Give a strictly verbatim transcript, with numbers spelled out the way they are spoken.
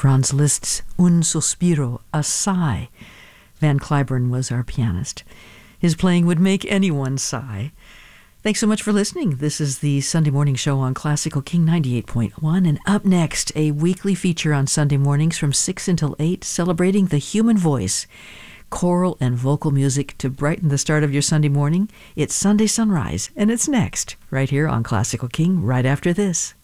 Franz Liszt's Un Sospiro, a sigh. Van Cliburn was our pianist. His playing would make anyone sigh. Thanks so much for listening. This is the Sunday Morning Show on Classical King ninety-eight point one. And up next, a weekly feature on Sunday mornings from six until eight, celebrating the human voice. Choral and vocal music to brighten the start of your Sunday morning. It's Sunday Sunrise, and it's next, right here on Classical King, right after this.